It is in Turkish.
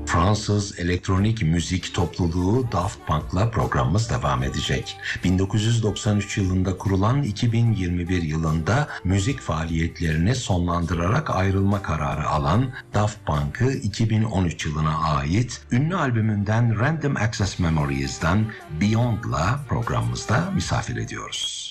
Fransız elektronik müzik topluluğu Daft Punk'la programımız devam edecek. 1993 yılında kurulan 2021 yılında müzik faaliyetlerini sonlandırarak ayrılma kararı alan Daft Punk'ı 2013 yılına ait ünlü albümünden Random Access Memories'dan Beyond'la programımızda misafir ediyoruz.